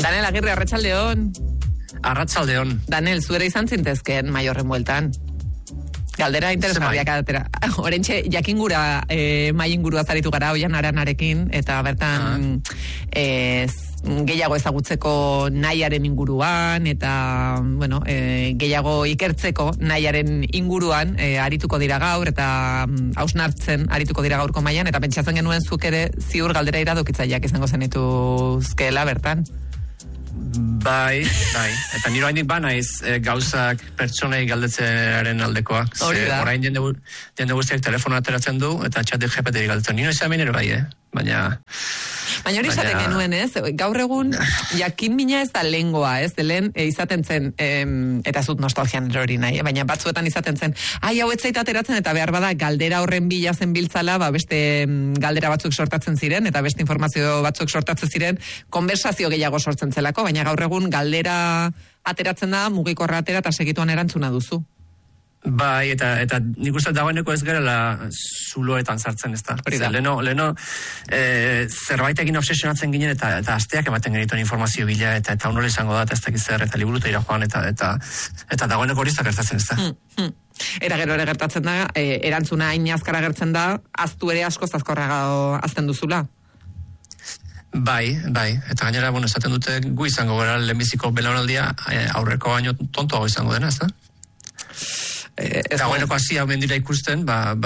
Danel Agirre, arratsaldeon. Arratsaldeon. Danel, zuera izan zintezken Maiorren bueltan. Galdera interesgarriak atera. Orentxe, jakingura mai ingurua zaritu gara oian aranarekin, eta bertan gehiago ezagutzeko nahiaren inguruan, eta bueno, gehiago ikertzeko nahiaren inguruan arituko dira gaur, eta hausnartzen arituko dira gaurko mailan, eta pentsatzen genuen zuk ere ziur galdera iradokitzaileak izango zenituzkeela bertan. Bai. Eta nire haindik banaiz gauzak pertsonei galdetzearen aldekoak. Orain jende guztiak telefona ateratzen du, eta txatik GPT-ri galdetzen. Nire izan minero bai, Baina hori esaten genuen, gaur egun jakin mina ez da lengoa, lehen izaten zen, eta zut nostalgian hori nahi, baina batzuetan izaten zen, hau etzait ateratzen, eta behar bada galdera horren bila zen biltzala, beste galdera batzuk sortatzen ziren, eta beste informazio batzuk sortatzen ziren, konversazio gehiago sortzen zelako, baina gaur egun galdera ateratzen da, mugikorra atera eta segituan erantzuna duzu. Bai, eta nik uste dagoeneko ez gerela zuloetan sartzen, ez da. Leno zerbaitekin obsesionatzen ginen, eta asteak ematen genituen informazio bila, eta honore izango da, eta ez dakiz zer, eta liburuta ira joan, eta dagoeneko hori gertatzen, ez da. Era gero ere gertatzen da, erantzuna hain azkara gertzen da, aztu ere askoz azkorrago azten duzula. Bai, eta gainera, esaten dute gu izango gara lehenbiziko belaunaldia aurreko baino tontoago izango dena, ez da? Eta gueneko hasia mendira ikusten,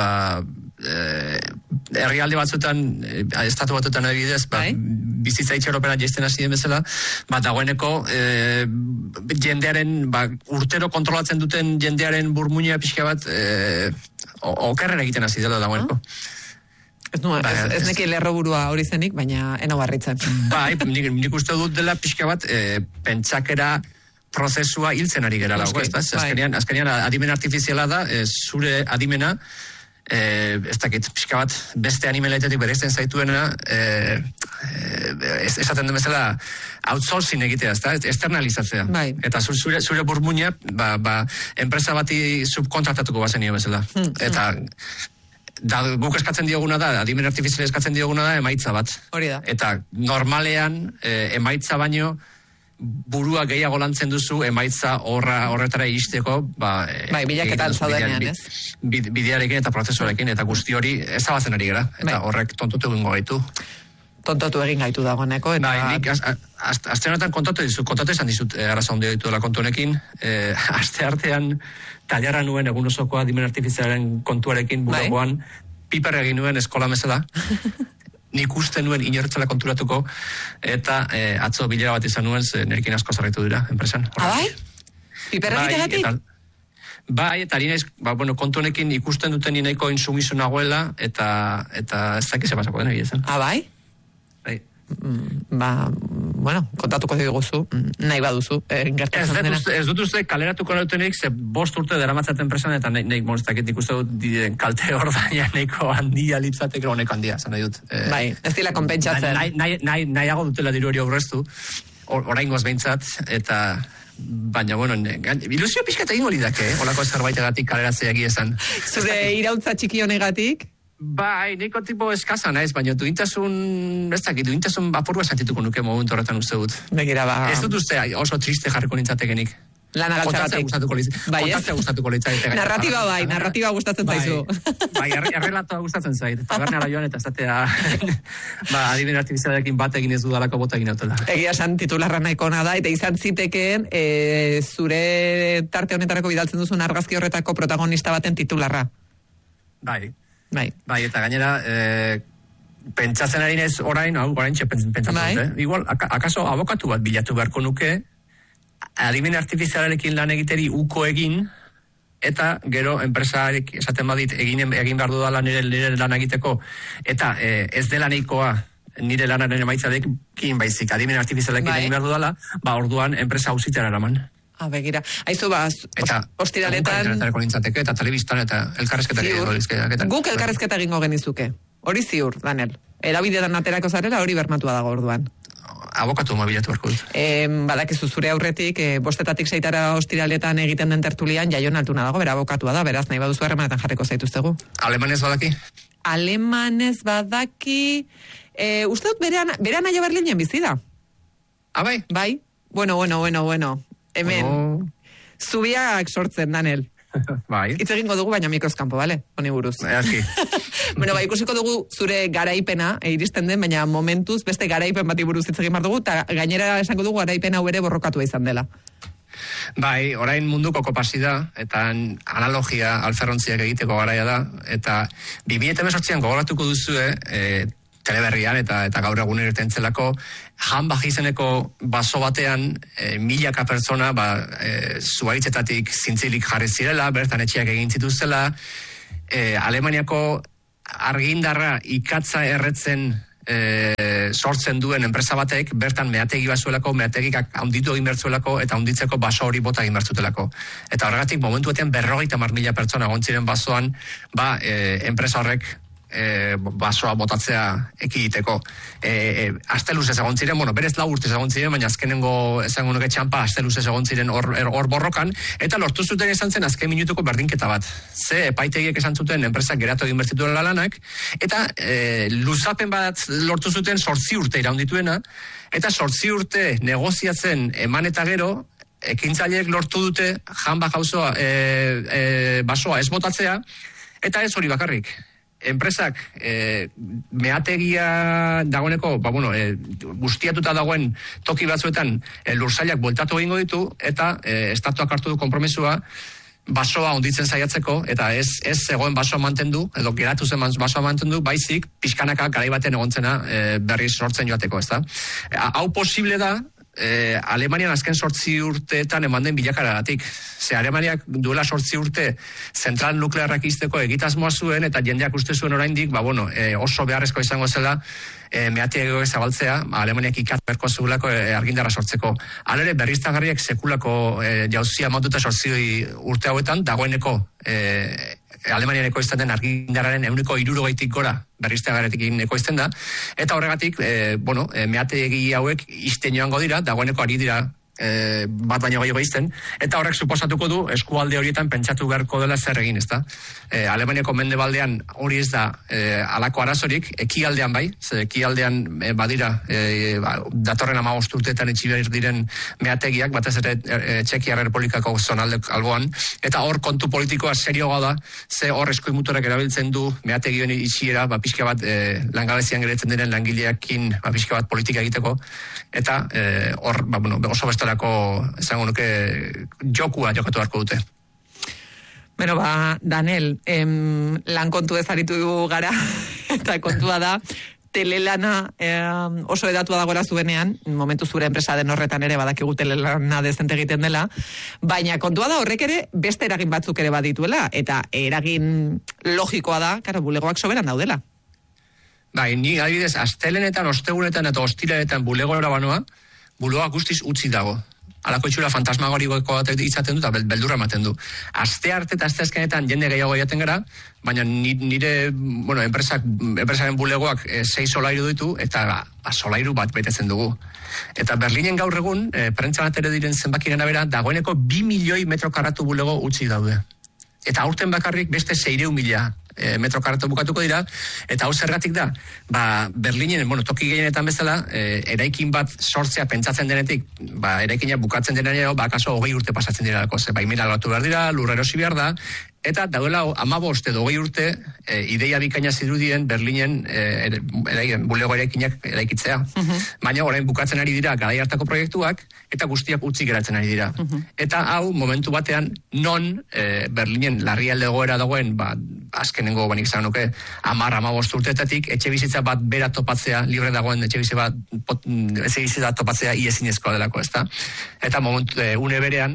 herrialde batzuetan, estatu batzuetan adibidez, bizitza itxaropena jaisten hasi den bezala, dagoeneko jendearen, urtero kontrolatzen duten jendearen burmuina pixka bat, okerren egiten hasi dela dagoeneko. Ez neki lerroburua hori zenik, baina eno barritzen. Bai, nik uste dut dela pixka bat, pentsakera prozesua hiltzen ari gara lago, azkenean adimen artifiziala da, zure adimena, ez dakit, pixka bat, beste animelaitetik bereizten zaituena, esaten den bezala, outsourcing egitea, externalizatzea. Eta zure burmuina, enpresa bati subkontratatuko bazenio bezala. Eta guk eskatzen dioguna da, adimen artifiziala eskatzen dioguna da, emaitza bat. Hori da. Eta normalean, emaitza baino, burua gehiago lantzen duzu, emaitza horretara iristeko, bilaketan zaudenean, ez? Bidearekin eta prozesuarekin, eta guzti hori ezabatzen ari gara, eta horrek tontotu egingo gaitu. Tontotu egin gaitu dagoeneko, eta... Nik, azte honetan kontatu izan dizut, arazo handia ditu dela kontu honekin, azte artean, tailara nuen egun osoko adimen artifizialaren kontuarekin buruagoan, piper egin nuen eskola mesela, nik uste nuen inortzela konturatuko, eta atzo bilera bat izan nuen, nerekin asko zarritu dira, enpresan. Bai? Piperra egitegatik? Bai, eta harinaiz, kontu honekin ikusten duten nahiko insumisu nagoela, eta ez dakize pasako dena bidezan. Bai? Kontatuko diguzu, nahi baduzu, gertatzen dena. Ez dut uste kaleratuko nautenik, ze 5 urte deramatzaten presan, eta nahi monztakit ikuste dut kalte ordaina nahiko handia litzateke, honeko handia, zan nahi dut. Bai, ez dila konpentsatzen. Nahiago dutela diru hori aurreztu, oraingoz behintzat, eta... Baina, ilusio pixkata ingo lidake, holako zerbaitegatik kaleratzea esan. Zure irautza txiki honegatik? Bai, nahiko tipo eskasa naiz, baina duintasun apurua sentituko nuke momentu horretan uste dut. Begira, ez dut uste oso triste jarriko nintzatekenik. Lana galtzagatik. Kontatzea gustatuko litzateke. Narratiba gustatzen zaizu. Bai, errelatoa gustatzen zait. Tabernara joan eta esatea adimen artifizialarekin bat egin ez dudalako bota egin autela. Egia esan titularra nahiko da, eta izan zitekeen zure tarte honetarako bidaltzen duzun argazki horretako protagonista baten titularra. Bai, eta gainera, pentsatzen ari nez orain pentsatzen dute. Igual, akaso abokatu bat bilatu beharko nuke, adimen artifizialarekin lan egiteri uko egin, eta gero enpresarek esaten badit egin behar dudala nire lan egiteko, eta ez dela nahikoa nire lanaren emaitzarekin baizik, adimen artifizialarekin egin behar dudala, orduan enpresa hausitara eraman. Begira, haizu ostiraletan... Eta telebistan eta elkarrezketak egingo. Guk elkarrezketa egingo genizuke. Hori ziur, Danel. Erabidetan aterako zarela hori bermatua dago orduan. Abokatu mobilatu barko dut. Badakizu zure aurretik, 5 6 ostiraletan egiten den tertulian, Jaion Altuna dago, bera abokatua da, beraz nahi baduzu harremanetan jarriko zaituztegu. Alemanez badaki? Alemanez badaki... Uste dut bera nahi Berlinen bizi da? Bai? Bai? Bueno. Hemen, zubiak sortzen, Daniel. Bai. Itz egingo dugu, baina mikroskampo, bale? Honi buruz. Bueno, ikusiko dugu zure garaipena iristen den, baina momentuz beste garaipen bati buruz hitz egin behar dugu, eta gainera esango dugu garaipena hau ere borrokatua izan dela. Bai, orain munduko kopasi da, eta analogia alferrontziak egiteko garaia da, eta 2018an gogoratuko duzue, teleberrian eta gaur egun irtentzelako, Han izeneko baso batean milaka pertsona zuhaitzetatik zintzilik jarri zirela, bertan etxeak egin zituztela, Alemaniako argindarra ikatza erretzen sortzen duen enpresa batek, bertan meategi bazuelako, meategik handitu egin bertzuelako, eta handitzeko baso hori bota egin bertzutelako. Eta horregatik momentu batean 50.000 pertsona gontziren basoan, enpresa horrek basoa botatzea ekiditeko. Asteluzez egon ziren, berez 4 urtez egon ziren, baina azkenengo esango nuke txampa asteluzez egon ziren hor borrokan, eta lortu zuten izan zen azken minutuko berdinketa bat. Ze epaitegiek esan zuten enpresak geratu egin bertzituela lanak, eta luzapen bat lortu zuten 8 urte iraundituena, eta 8 urte negoziatzen eman eta gero, ekintzaileek lortu dute Hanbach auzoa basoa ez botatzea, eta ez hori bakarrik. Enpresak meategia dagoeneko, guztiatuta dagoen toki batzuetan lursailak bueltatu egingo ditu, eta estatuak hartu du konpromesua basoa onditzen saiatzeko, eta ez zegoen basoa mantendu, edo geratu zen basoa mantendu, baizik pixkanaka garai baten egontzena berriz sortzen joateko, ezta? Hau posible da, Alemanian azken 8 urteetan eman den bilakaeragatik. Ze Alemaniak duela 8 urte zentral nuklearrak izteko egitasmoa zuen, eta jendeak uste zuen oraindik, oso beharrezko izango zela meategiak zabaltzea, Alemaniak ikat berko zuelako argindarra sortzeko. Halere berriztagarriak sekulako jauzia matuta 8 urte hauetan, dagoeneko Alemanian ekoizten den argindarraren 60%tik gora berriztagarritik ekoizten da, eta horregatik, meategi hauek izten joango dira, dagoeneko ari dira bat baino gehiago izten, eta horrek suposatuko du eskualde horietan pentsatu beharko dela zer egin, ezta? Alemaniako mendebaldean hori ez da halako arazorik, ekialdean bai, ekialdean badira datorren 15 urteetan itxi diren meategiak, batez ere Txekiar Errepublikako zonalde alboan, eta hor kontu politikoa serioa da, ze hor eskuimuturak erabiltzen du meategioen itxiera, pixka bat langabezian geretzen diren langileekin pixka bat politika egiteko, eta hor, oso bestelako, esango nuke, jokua jokatu beharko dute. Beno, Daniel, lan kontu ez aritu gara, eta kontua da, telelana oso edatua dagoela zuenean, momentu zure enpresa den horretan ere badakigu telelana dezente egiten dela, baina kontua da horrek ere beste eragin batzuk ere badituela, eta eragin logikoa da, bulegoak soberan daudela. Bai, ni adibidez, astelenetan, ostegunetan eta ostiraletan bulegora banoa, bulegoa guztiz utzi dago. Halako itxura fantasmagorikoa izaten du eta beldurra ematen du. Aste arte eta aste azkenetan jende gehiago jaten gara, baina nire enpresaren bulegoak 6 solairu ditu, eta solairu bat betetzen dugu. Eta Berlinen gaur egun, prentsan atere diren zenbakiren arabera, dagoeneko 2 milioi metro karratu bulego utzi daude. Eta aurten bakarrik beste 600.000 metro karratu bukatuko dira, eta hau zergatik da, Berlinen, toki gehienetan bezala, eraikin bat sortzea pentsatzen denetik, eraikina bukatzen denean, kaso 20 urte pasatzen dira, baimena lortu behar dira, lurra erosi behar da, eta daudela 15 edo 20 urte ideia bikaina zirudien Berlinen bulego eraikinak eraikitzea. Baina orain bukatzen ari dira garai hartako proiektuak, eta guztiak utzi geratzen ari dira. Eta hau, momentu batean, non Berlinen larrialde egoera dagoen, azkenengo banik izan nuke, 10-15 urteetatik, etxe bizitza bat bera topatzea, libre dagoen etxe bizitza topatzea iezinezkoa delako, ezta? Eta momentu, une berean,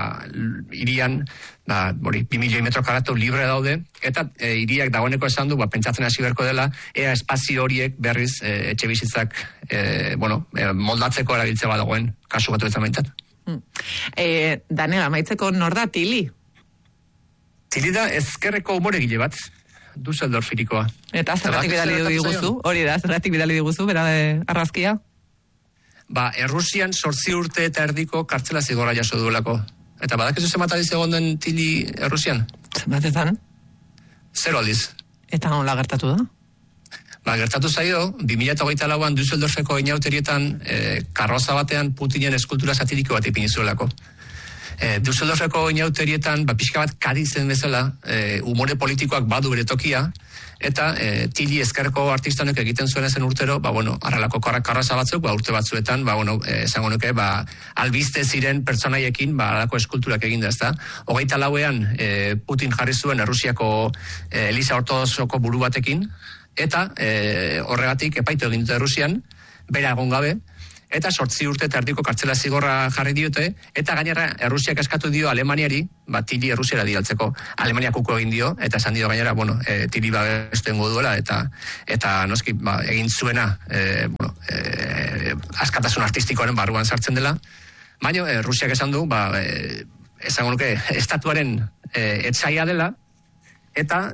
hirian, 2 milioi metro karratu libre daude, eta hiriak dagoeneko esan du, pentsatzen hasi beharko dela, ea espazio horiek berriz etxe bizitzak moldatzeko erabiltze bat dagoen, kasu batu ez amaitat. Daniel, amaitzeko nor da Tili? Tili da ezkerreko umoregile bat, Düsseldorf irikoa. Eta zergatik bidali diguzu, hori da, zergatik bidali diguzu, bera arrazkia? Errusian 8 urte eta erdiko kartzela zigorra jaso duelako. Eta badakizu zenbat aldiz egon den Tili Errusian? Zenbatetan? 0 aldiz. Eta nola gertatu da? Gertatu zaio, 2024an Düsseldorfeko inauterietan karroza batean Putinen eskultura satiriko bat ipini zuelako. Düsseldorfeko inauterietan, pixka bat Kadizen bezala, umore politikoak badu bere tokia, eta Tili ezkerreko artistanek egiten zuen ezen urtero, arrelako karroza batzuk, urte batzuetan, esango nuke, albiste ziren pertsonaiekin, arrelako eskulturak eginda, ezta. 24ean Putin jarri zuen Errusiako Eliza Ortodoxoko buru batekin, eta horregatik epaitu egin dute Errusian, bera egon gabe, eta 8 urte eta erdiko kartzela zigorra jarri diote, eta gainera Errusiak eskatu dio Alemaniari, Tili Errusiara dialtzeko. Alemaniak uko egin dio, eta esan dio gainera, Tili babestengo duela, eta noski, egin zuena, askatasun artistikoaren barruan sartzen dela, baina Errusiak esan du, esango nuke, estatuaren etsaia dela, eta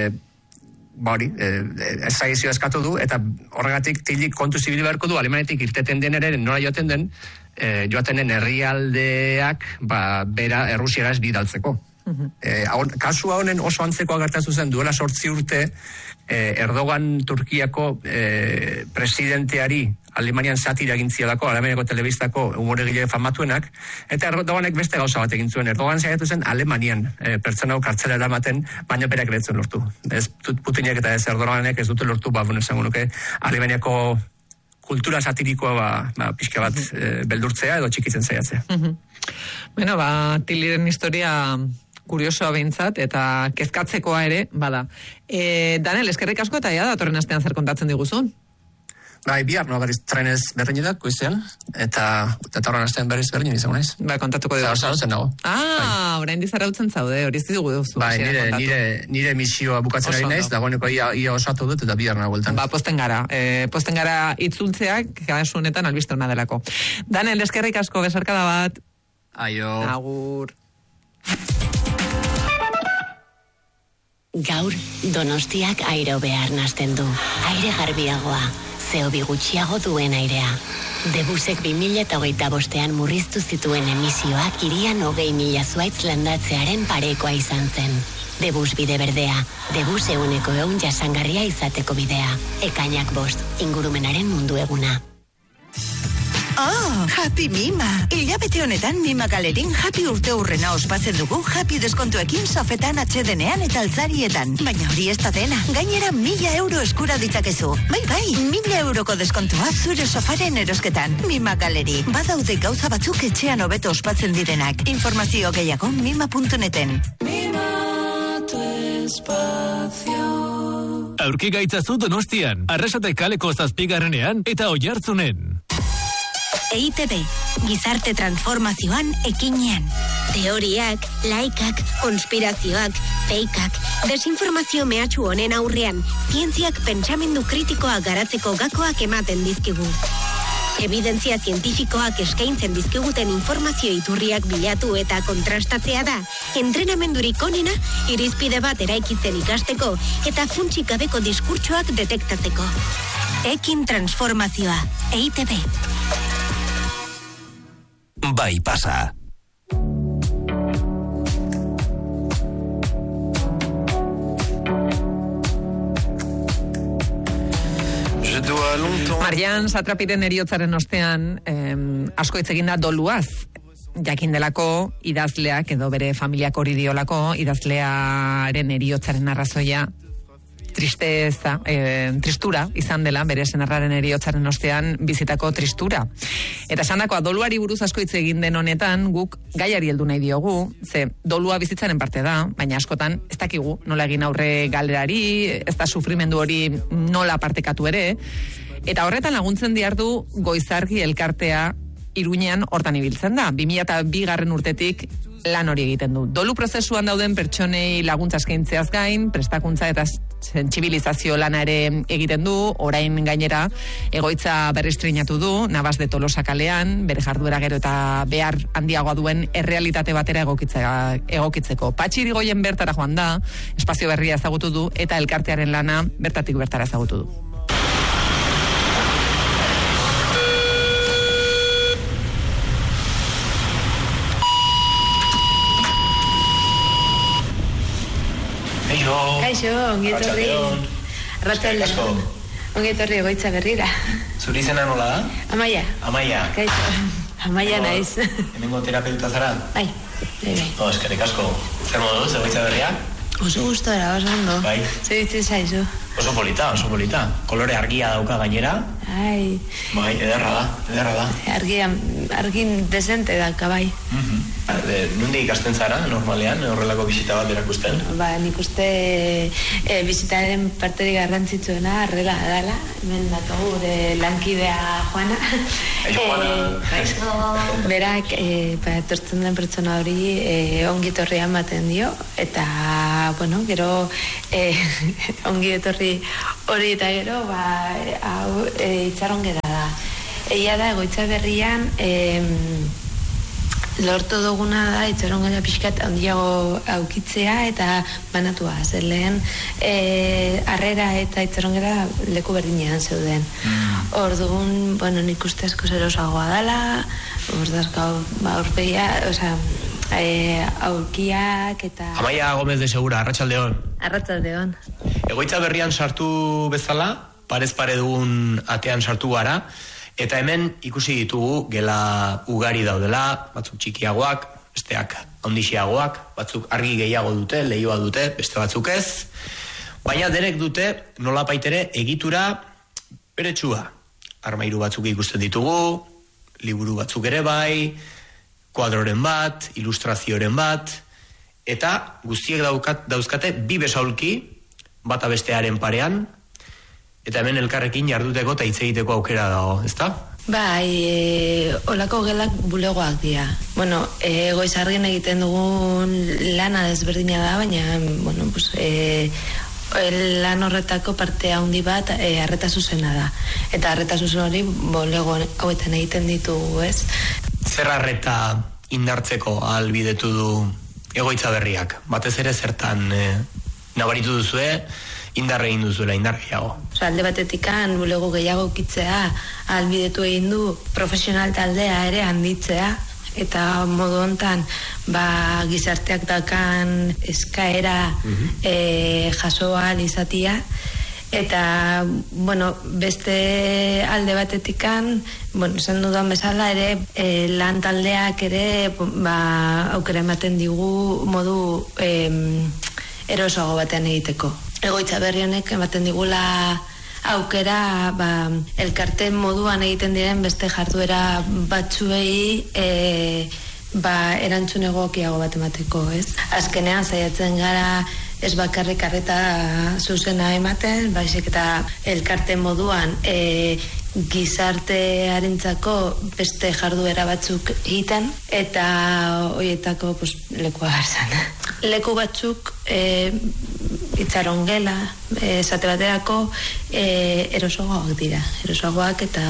ezaizio eskatu du, eta horregatik Tilik kontu zibil beharko du, Alemanetik irteten den ere, nora joaten den herrialdeak, bera Errusiara ez bidaltzeko. Kasua honen oso antzekoa gertatu zen duela 8 urte, Erdogan Turkiako presidenteari Alemanian satira egin zielako, Alemaniako telebistako umoregile famatuenak, eta Erdoganek beste gauza bat egin zuen. Erdogan saiatu zen Alemanian pertsonau kartzela eramaten, baina berak beretzen lortu. Ez Putinek eta ez Erdoganek ez dute lortu, esango nuke, Alemaniako kultura satirikoa pixka bat beldurtzea edo txikitzen saiatzea. Tiliren historia kuriosoa behintzat, eta kezkatzekoa ere, bada. Daniel, eskerrik asko eta datorren astean zer kontatzen diguzun? Bihar, berriz trenez berdinetak, goizean, eta horren astean berriz berdin izango naiz. Kontatuko dugu. Zarautzen nago. Orain dizarautzen zaude, hori ez dugu duzu. Nire misioa bukatzen ari naiz, dagoeneko ia osatu dut, eta bihar nago bueltan. Posten gara itzultzeak, kasu honetan albiste hona delako. Daniel, eskerrik asko, besarkada bat. Aio. Agur. Gaur, Donostiak aire behar nazten du. Aire garbiagoa, CO2 gutxiago duen airea. Debusek 2025an murriztu zituen emisioak hirian 20.000 zuaitz landatzearen parekoa izan zen. Debus bide berdea, Debus 100% jasangarria izateko bidea. Ekainak 5, ingurumenaren mundu eguna. Happy Mima! Hilabete honetan Mima Galerin Happy urte hurrena ospatzen dugu Happy deskontuekin sofetan, atxedenean eta altzarietan. Baina hori ez da dena, gainera 1.000 euro eskura ditzakezu. Bai, 1.000 euroko deskontua zure sofaren erosketan. Mima Galeri, badaude gauza batzuk etxean hobeto ospatzen direnak. Informazio gehiago mima.neten. Mima tu espacio. Aurki gaitzazu Donostian, Arrasate kaleko 7. eta Oiartzunen. EITB, gizarte transformazioan ekinean. Teoriak, laikak, konspirazioak, feikak, desinformazio mehatxu honen aurrean, zientziak pentsamendu kritikoa garatzeko gakoak ematen dizkigu. Evidentzia zientifikoak eskaintzen dizkiguten informazio iturriak bilatu eta kontrastatzea da, entrenamendurik onena, irizpide bat eraikitzen ikasteko eta funtsik gabeko diskurtsoak detektatzeko. Ekin transformazioa, EITB. Bai pasa. Marian Satrapiren heriotzaren ostean asko hitz egin da doluaz. Jakin delako idazleak edo bere familiak hori diolako idazlearen heriotzaren arrazoia tristura izan dela, bere senarraren heriotzaren ostean bizitako tristura. Eta esandakoa, doluari buruz asko hitz egin den honetan, guk gaiari heldu nahi diogu, ze dolua bizitzaren parte da, baina askotan ez dakigu nola egin aurre galerari, ez da sufrimendu hori nola partekatu ere, eta horretan laguntzen diardu Goizargi elkartea Iruñean hortan ibiltzen da. 2002 urtetik lan hori egiten du. Dolu prozesuan dauden pertsonei laguntza eskaintzeaz gain, prestakuntza eta sentsibilizazio lana ere egiten du, orain gainera egoitza berrestreinatu du, Navas de Tolosa kalean, bere jarduera gero eta behar handiagoa duen errealitate batera egokitzeko. Patxi Irigoyen bertara joan da, espazio berria ezagutu du, eta elkartearen lana bertatik bertara ezagutu du. Kaixo, ongi etorri. Arratsaldeon. Ongi etorri Egoitza Berrira. Zuri izena nola da? Amaia. Amaia. Kaixo. Amaia naiz. Hemengo terapeuta zara? Bai. Eskerrik asko. Zer moduz, Egoitza Berria? Oso gustora, oso ondo. Bai. Zer ditzen zaizu? Oso polita. Kolore argia dauka gainera. Bai, ederra da. Argin desente dauka, bai. Nundi ikasten zara, normalean, horrelako bisita bat erakusten? Nik uste bisitaren parterik garrantzitsuena arrela dala. Hemen datogu gure lankidea Juana. Berak, etortzen den pertsona hori ongi etorria ematen dio, eta, bueno, gero ongi etorri hori eta gero, hau itxaron gera da. Egia da, Egoitza Berrian, lortu duguna da, itxaron gara pixkat handiago aukitzea eta banatua. Zer lehen, harrera eta itxaron gara leku berdinean zeuden. Orduan, bueno, nik uste asko zerosagoa dela, aurpegia, aurkiak eta... Amaia Gomez de Segura, arratsaldeon. Arratsaldeon. Egoitza Berrian sartu bezala, parez pare dugun atean sartu gara, eta hemen ikusi ditugu gela ugari daudela, batzuk txikiagoak, besteak handixiagoak, batzuk argi gehiago dute, lehioa dute, beste batzuk ez, baina denek dute nolapaitere egitura beretsua. Armairu batzuk ikusten ditugu, liburu batzuk ere bai, kuadroren bat, ilustrazioren bat, eta guztiek dauzkate bi besaulki, bata bestearen parean, eta hemen elkarrekin jarduteko eta hitz egiteko aukera dago, ezta? Bai, olako gelak bulegoak dira. Bueno, Goizargin egiten dugun lana desberdina da, baina, bueno, pues, lan horretako parte handi bat arreta zuzena da. Eta arreta zuzen hori bulego hauetan egiten ditugu, ez? Zer arreta indartzeko ahalbidetu du Egoitza Berriak? Batez ere zertan nabaritu duzue, indar egin duzuela, indar gehiago. Alde batetikan bulego gehiago ukitzea ahalbidetu egin du profesional taldea ere handitzea, eta modu hontan gizarteak dakan eskaera jasoa izatia, eta bueno, beste alde batetikan, bueno, esan dudan bezala ere lan taldeak ere aukera ematen digu modu erosoago batean egiteko. Egoitza Berri honek ematen digula aukera elkarte moduan egiten diren beste jarduera batzuei erantzun egokiago bat emateko, ez? Azkenean saiatzen gara ez bakarrik arreta zuzena ematen, baizik eta elkarte moduan gizartearentzako beste jarduera batzuk egiten, eta horietako lekua garzan. Leku batzuk itxaron gela, esate baterako erosoagoak dira. Erosoagoak eta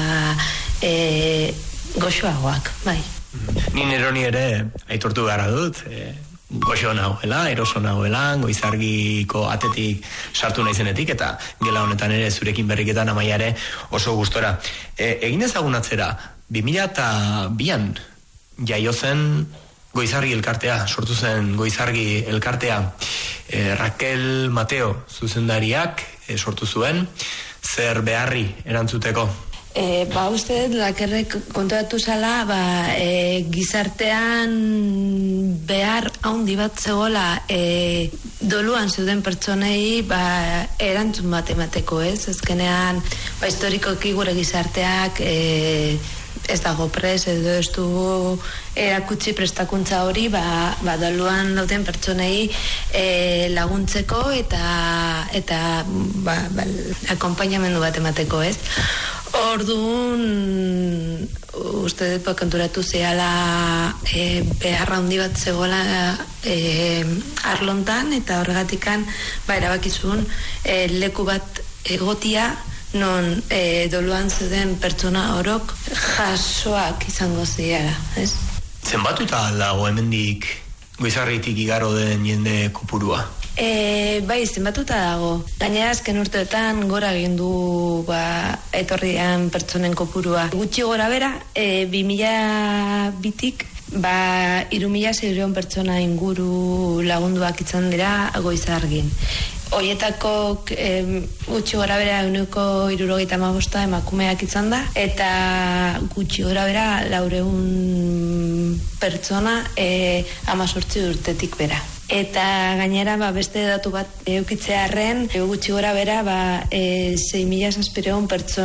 goxoagoak, bai. Ni neroni ere aitortu gara dut, goxo nagoela, eroso nagoela, Goizargiko atetik sartu naizenetik, eta gela honetan ere zurekin berriketan Amaia ere oso gustora. Egin ezagun atzera, 2002an jaio zen Goizargi elkartea, sortu zen Goizargi elkartea, Raquel Mateo zuzendariak sortu zuen, zer beharri erantzuteko? Uste dut, Raquelek konturatu zala, gizartean behar handi bat zegoela doluan zeuden pertsonei erantzun bat emateko, ez? Azkenean, historikoki gure gizarteak ez dago pres, edo ez du erakutsi prestakuntza hori doluan dauden pertsonei laguntzeko eta akompainamendu bat emateko, ez? Orduan, uste dut konturatu zehala beharra handi bat zegoela arlontan, eta horregatikan erabakizun leku bat egotia non doluan zeuden pertsona orok jasoak izango ziara, ez? Zenbatuta dago hemendik Goizarritik igaro den jende kopurua? Bai, zenbatuta dago. Gainera azken urteetan gora egin du etorrian pertsonen kopurua. Gutxi gora bera, 2002tik 3.600 pertsona inguru lagunduak izan dira Goizargin. Hoietako gutxi gora bera 175 emakumeak izan da, eta gutxi gora bera 400 pertsona 18 urtetik bera. Eta gainera beste datu bat eukitzearren gutxi gora bera 6.700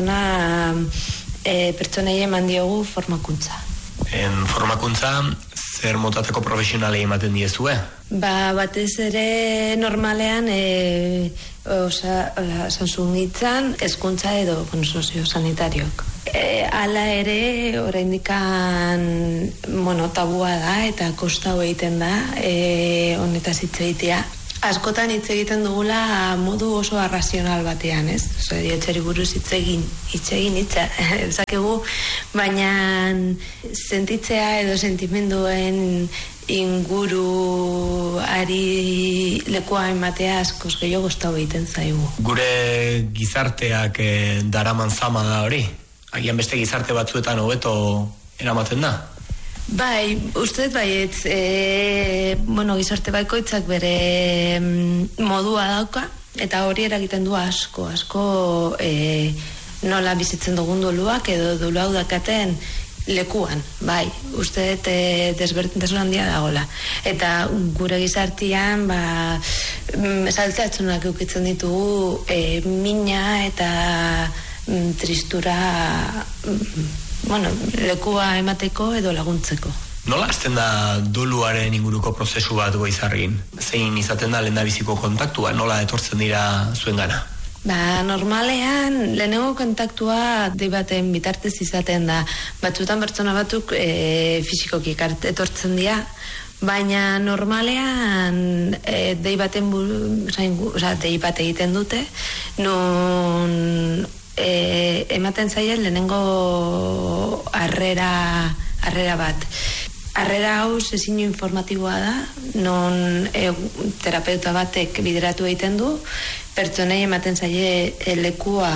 pertsonei eman diogu formakuntza. Formakuntza zer motateko profesionalei ematen diezue? Batez ere normalean osasungintzan, hezkuntza edo soziosanitariok. Hala ere, oraindikan tabua da eta kostau egiten da honetaz hitz egitea. Askotan hitz egiten dugula modu oso arrazional batean, ez? Etxeri buruz hitz ezakegu, baina sentitzea edo sentimenduen inguruari lekua ematea askoz gehiago gustatu egiten zaigu. Gure gizarteak daraman zama da hori? Agian beste gizarte batzuetan hobeto eramaten da? Bai, uste baietz, gizarte baikoitzak bere modua dauka, eta hori eragiten du asko nola bizitzen dugun doluak edo dolu hau dakaten lekuan, bai, uste desberdintasun handia dagoela. Eta gure gizartian, saltzeatzunak eukitzen ditugu mina eta tristura lekua emateko edo laguntzeko. Nola hasten da doluaren inguruko prozesu bat Goizarrin? Zein izaten da lehendabiziko kontaktua? Nola etortzen dira zuen gana? Normalean, lehenengo kontaktua dei baten bitartez izaten da. Batzutan pertsona batzuk fisikoki etortzen dira, baina normalean dei baten dei bat egiten dute, non ematen zaien lehenengo harrera bat. Harrera hau sesio informatiboa da, non terapeuta batek bideratu egiten du, pertsonei ematen zaie lekua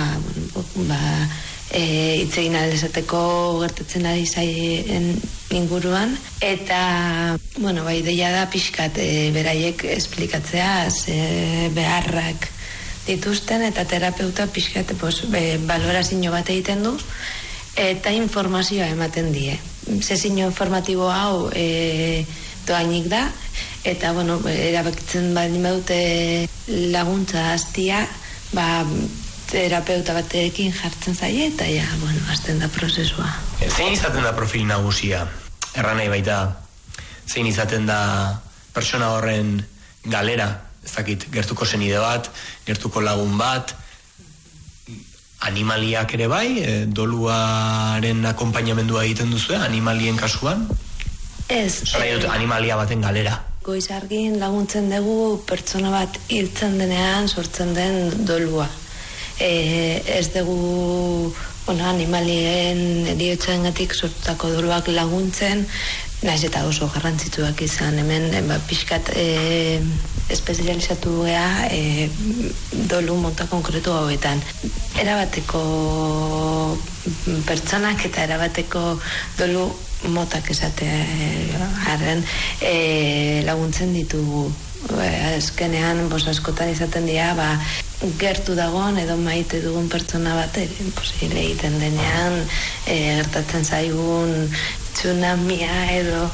hitz egin ahal izateko gertatzen ari zaien inguruan, eta deia da pixkat beraiek esplikatzea beharrak dituzten, eta terapeuta pixkat balorazio bat egiten du eta informazioa ematen die. Sesio informatibo hau doainik da, eta erabakitzen baldin badute laguntza hastia, terapeuta batekin jartzen zaie, eta hasten da prozesua. Zein izaten da profil nagusia? Erran nahi baita, zein izaten da pertsona horren galera? Ez dakit, gertuko senide bat, gertuko lagun bat, animaliak ere bai, doluaren akonpainamendua egiten duzu, animalien kasuan? Ez. Animalia baten galera. Goizargin laguntzen dugu pertsona bat hiltzen denean sortzen den dolua. Ez dugu animalien eriotzengatik sortutako doluak laguntzen, naiz eta oso garrantzitsuak izan, hemen pixkat espezializatu gea dolu monta konkretu hauetan. Erabateko pertsonak eta erabateko dolu motak esatearen laguntzen ditugu. Azkenean askotan izaten dira gertu dagoen edo maite dugun pertsona bat posible egiten denean gertatzen zaigun tsunamia edo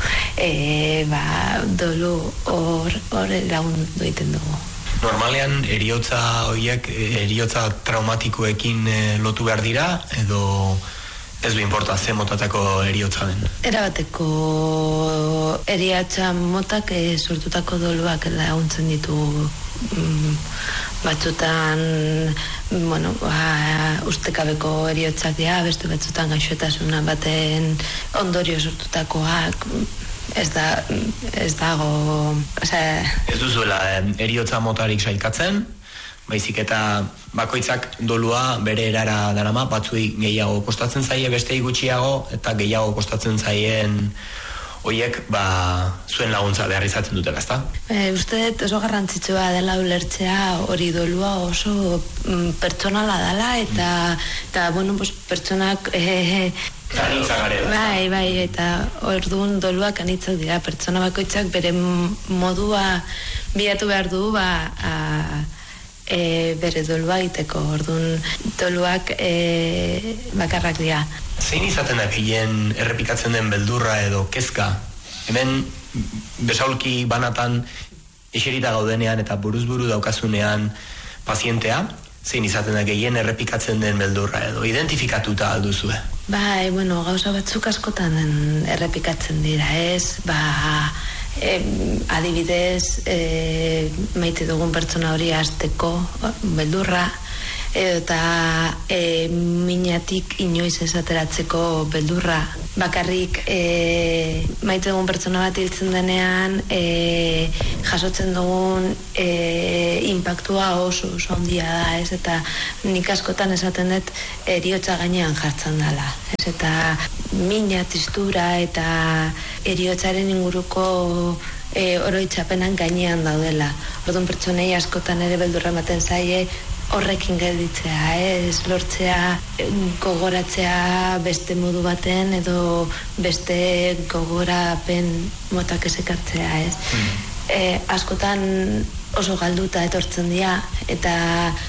dolu hor lagundu egiten dugu. Normalean eriotza traumatikoekin lotu behar dira edo ez du importa ze motatako eriotza den? Erabateko eriotza motak sortutako doluak laguntzen ditu batzutan ustekabeko eriotzak dira, beste batzutan gaixotasuna baten ondorio sortutakoak ez dago ez duzuela eriotza motarik sailkatzen, baizik eta bakoitzak dolua bere erara darama, batzui gehiago kostatzen zaie, bestei gutxiago, eta gehiago kostatzen zaien horiek zuen laguntza behar izaten dutela, ezta? Uste oso garrantzitsua dela ulertzea hori dolua oso pertsonala dela, eta pertsonak anitzak gare. Bai, eta orduan doluak anitzak dira, pertsona bakoitzak bere modua bilatu behar du bere dolua egiteko. Orduan doluak bakarrak dira. Zein izaten da gehien errepikatzen den beldurra edo kezka? Hemen besaulki banatan eserita gaudenean eta buruz-buru daukazunean pazientea, zein izaten da gehien errepikatzen den beldurra edo identifikatuta alduzue? Bai, bueno, gauza batzuk askotan errepikatzen dira, ez? Adibidez, maite dugun pertsona hori hasteko beldurra, eta minatik inoiz esateratzeko beldurra. Bakarrik maite dugun pertsona bat hiltzen denean jasotzen dugun impactua oso handia da, ez? Eta nik askotan esaten dut eriotza gainean jartzen dela, ez? Eta mina, tristura eta eriotzaren inguruko oroitzapenan gainean daudela. Orduan pertsonei askotan ere beldurra ematen zaie horrekin gelditzea, ez lortzea gogoratzea beste modu baten edo beste gogorapen motak esekartzea, ez? Askotan oso galduta etortzen dira eta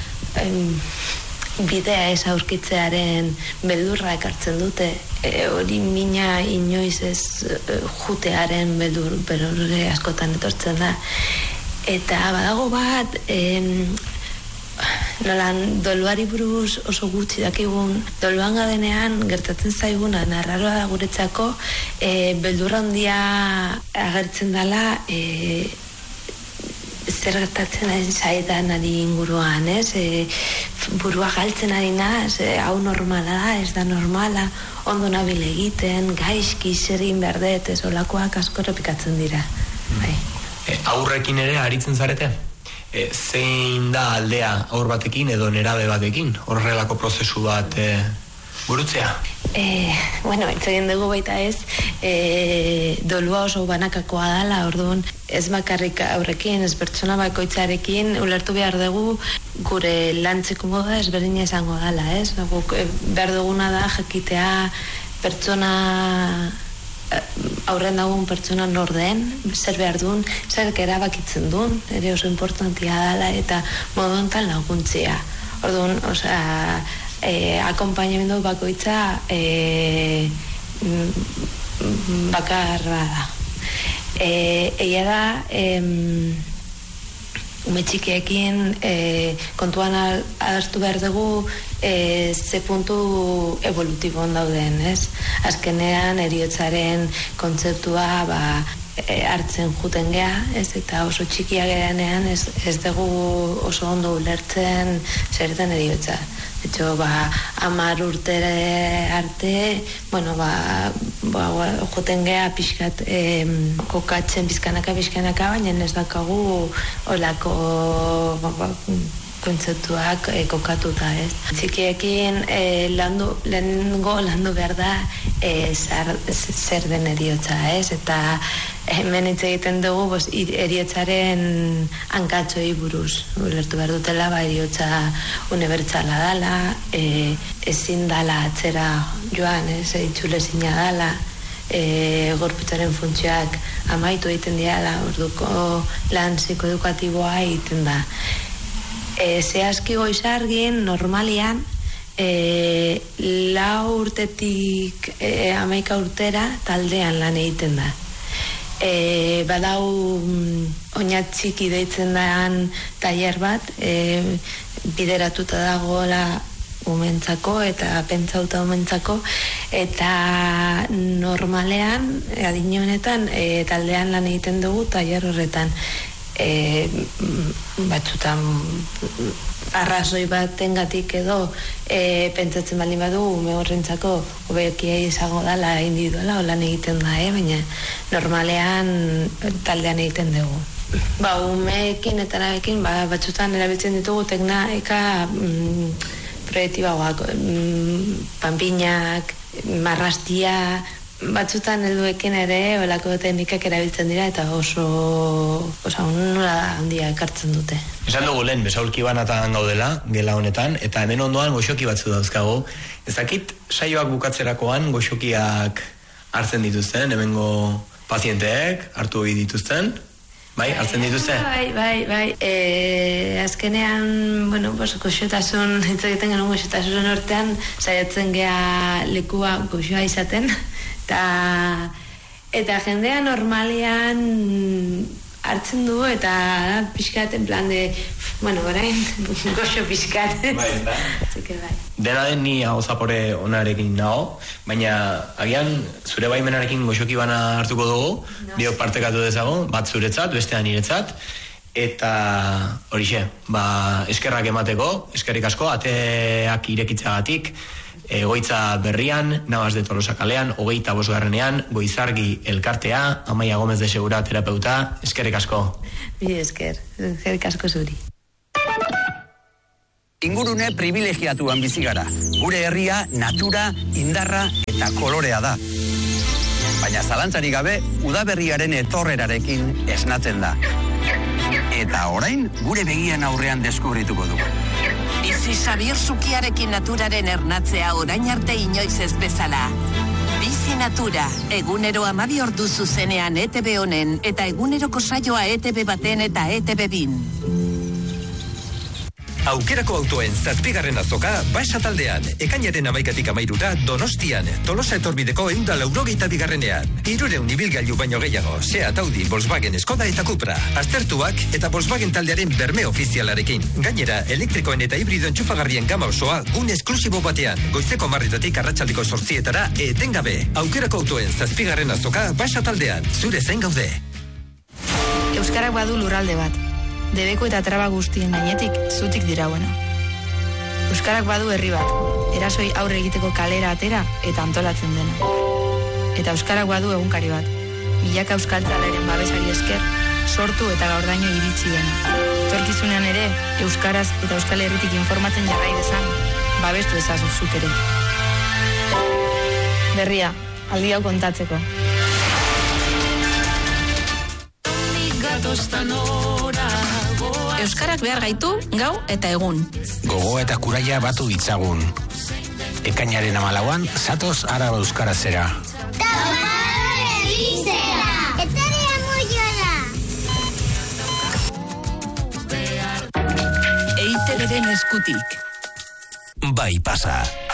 bidea ez aurkitzearen beldurra ekartzen dute, hori mina inoiz ez jutearen beldurre askotan etortzen da. Eta badago bat, nolan doluari buruz oso gutxi dakigun, doluan gadenean gertatzen zaiguna narraroa da guretzako, beldurra handia agertzen dela zer gertatzen ari zaidan ari inguruan, ez? Burua galtzen ari naz, hau normala da, ez da normala, ondo nabil egiten, gaizki zer egin behar dut, ez olakoak asko errepikatzen dira. Aurrekin ere aritzen zarete? Zein da aldea aur batekin edo nerabe batekin? Horrelako prozesu bat burutzea? Bueno, itzegin dugu baita ez, dolua oso banakakoa dela, orduan ez bakarrik aurrekin, ez pertsona bakoitzarekin, ulertu behar dugu gure lantzeko moda ezberdina izango dela, ez? Behar duguna da jakitea pertsona aurren dagoen pertsona nor den, zer behar duen, zer erabakitzen duen, ere oso importantia dela eta modu enten laguntzea. Orduan, akompainamendu bakoitza bakarra da. Egia da, ume txikiekin kontuan adartu behar dugu ze puntu evolutibon dauden, ez? Azkenean eriotzaren kontzeptua hartzen juten gea, ez? Eta oso txikia gerenean ez dugu oso ondo ulertzen zer den eriotza. Etxo, 10 urtere arte, bueno, joten gea pixkat kokatzen bizkanaka, baina ez dakagu olako kontzeptuak kokatuta, ez? Txikiekin landu behar da zer den eriotza, ez? Eta hemen hitz egiten dugu eriotzaren hankatxoi buruz. Ulertu behar dutela, eriotza unibertsala dala, ezin dala atzera joan, ez? Itxulezina dala, gorputzaren funtzioak amaitu egiten diala, orduko lan psikoedukatiboa egiten da. Zehazki goizargin, normalian, 4 urtetik 11 urtera taldean lan egiten da. Badau oinatxiki deitzen daan tailer bat, bideratuta dagoela umentzako eta pentsauta umentzako, eta normalean, adine honetan, taldean lan egiten dugu tailer horretan. Batzutan arrazoi batengatik edo pentsatzen baldin badu ume horrentzako hobekia izango dela individuala lan egiten da, baina normalean taldean egiten dugu. Umeekin eta nabekin batzutan erabiltzen ditugu teknika proiektibagoak, panpinak, marrastia, batzutan helduekin ere olako teknikak erabiltzen dira eta oso onura handia ekartzen dute. Esan dugu lehen, besaulki banatan gaudela, gela honetan, eta hemen ondoan goxoki batzu dauzkago. Ez dakit saioak bukatzerakoan goxokiak hartzen dituzten, hemengo pazienteek hartu hori dituzten? Bai, hartzen dituzte? Bai. Azkenean, bueno, goxotasun, hitz egiten genuen goxotasun hortean, saiatzen gea lekua goxoa izaten, eta jendea normalean hartzen du, eta pixkat, en plan de, bueno, orain, goxo pixkat. Bai, eta? Bai. Dena den ni hau zapore onarekin nago, baina agian zure baimenarekin goxoki bana hartuko dugu, biok partekatu dezago, bat zuretzat, bestean niretzat, eta horixe, eskerrak emateko, eskerrik asko, ateak irekitzagatik, egoitza berrian, Navas de Tolosa kalean, 25. Goizargi elkartea, Amaia Gomez de Segura terapeuta, eskerrik asko. Eskerrik asko zuri. Ingurune privilegiatuan bizi gara. Gure herria, natura, indarra eta kolorea da. Baina zalantzarik gabe, udaberriaren etorrerarekin esnatzen da. Eta orain, gure begian aurrean deskubrituko dugu. Bizi Xabier Sukiarekin naturaren ernatzea orain arte inoiz ez bezala. Bizi Natura, egunero 12 ordu zuzenean ETV honen eta eguneroko saioa ETV baten eta ETV bin. Aukerako autoen 7. azoka Baixa taldean, ekainaren 11-tik 13 Donostian, Tolosa etorbideko 182. 300 ibilgailu baino gehiago, Seat, Audi, Volkswagen, Skoda eta Cupra, aztertuak eta Volkswagen taldearen berme ofizialarekin. Gainera, elektrikoen eta hibrido entxufagarrien gama osoa gune esklusibo batean, goizeko 10:00 arratsaldeko 8:00 etengabe. Aukerako autoen 7. azoka Baixa taldean, zure zain gaude. Euskarak badu lurralde bat. Debeko eta traba guztien gainetik zutik dirauena. Euskarak badu herri bat, erasoi aurre egiteko kalera atera eta antolatzen dena. Eta Euskarak badu egunkari bat, milaka euskaltzalaren babesari esker, sortu eta gaurdaino iritsi dena. Etorkizunean ere, euskaraz eta Euskal Herritik informatzen jarrai dezan, babestu ezazu zuk ere. Berria, aldi hau kontatzeko. Euskarak behar gaitu, gau eta egun. Gogo eta kuraia batu ditzagun. Ekainaren 14an, zatoz Araba Euskarazera. EITB-den eskutik. Bai pasa.